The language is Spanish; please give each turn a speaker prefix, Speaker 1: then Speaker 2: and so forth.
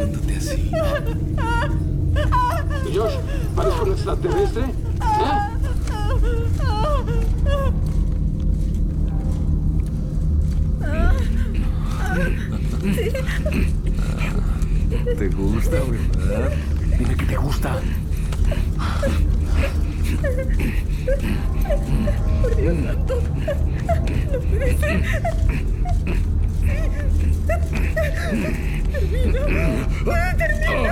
Speaker 1: riéndote así.
Speaker 2: Josh, ¿parezco un extraterrestre?
Speaker 1: ¿Te gusta, verdad? Dime que te gusta.
Speaker 3: Por Dios santo. No puede ser. Termina. Termina.